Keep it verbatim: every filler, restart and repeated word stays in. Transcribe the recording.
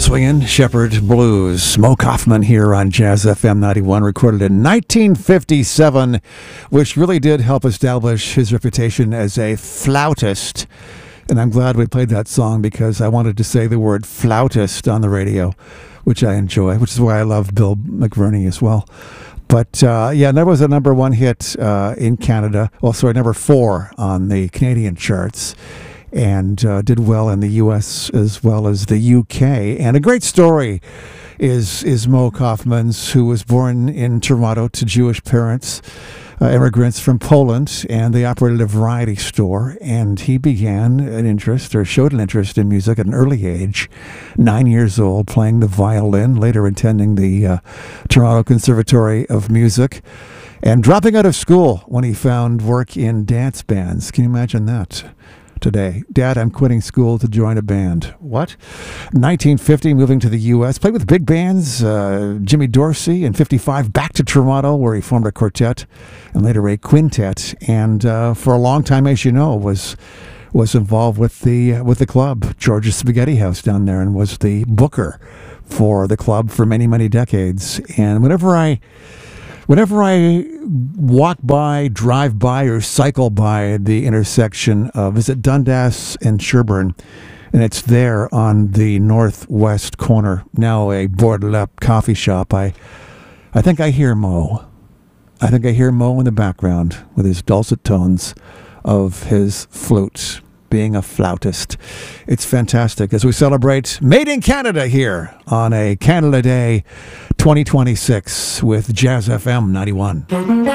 Swingin' Shepherd Blues. Mo Kaufman here on Jazz F M ninety-one, recorded in nineteen fifty-seven, which really did help establish his reputation as a flautist. And I'm glad we played that song because I wanted to say the word flautist on the radio, which I enjoy, which is why I love Bill McVerney as well. But uh, yeah, that was a number one hit uh, in Canada. Well, sorry, number four on the Canadian charts. And uh, did well in the U S as well as the U K. And a great story is is Mo Kaufman's, who was born in Toronto to Jewish parents, uh, immigrants from Poland, and they operated a variety store. And he began an interest, or showed an interest in music at an early age, nine years old, playing the violin, later attending the uh, Toronto Conservatory of Music, and dropping out of school when he found work in dance bands. Can you imagine that? Today, Dad, I'm quitting school to join a band. What? nineteen fifty, moving to the U S, played with big bands, uh, Jimmy Dorsey. In fifty-five, back to Toronto, where he formed a quartet and later a quintet. And uh, for a long time, as you know, was was involved with the uh, with the club, George's Spaghetti House down there, and was the booker for the club for many, many decades. And whenever I Whenever I walk by, drive by, or cycle by the intersection of, is it Dundas and Sherbourne, and it's there on the northwest corner, now a boarded-up coffee shop, I, I think I hear Mo. I think I hear Mo in the background with his dulcet tones of his flute, being a flautist. It's fantastic as we celebrate Made in Canada here on a Canada Day twenty twenty-six with Jazz F M ninety-one.